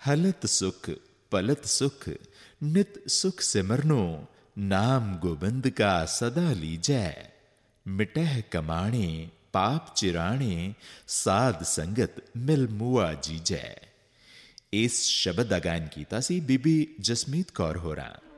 हलत सुख पलत सुख नित सुख सिमरनो, नाम गोबिंद का सदा लीजै। मिटह कमाणे पाप चिराणे, साध संगत मिल मुआ जीजै। ਇਸ ਸ਼ਬਦ ਦਾ ਗਾਇਨ ਕੀਤਾ ਸੀ ਬੀਬੀ ਜਸਮੀਤ ਕੌਰ ਹੋਰਾਂ।